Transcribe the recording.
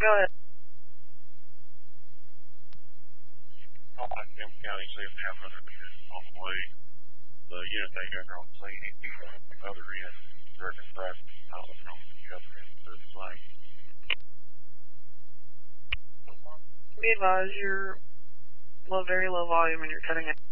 Go ahead. Jim County, see if they have another unit on the way. The unit they got on the scene, he'd be on the other end, directing traffic, out of the other end to the lane. Be advised, you're very low volume and you're cutting it.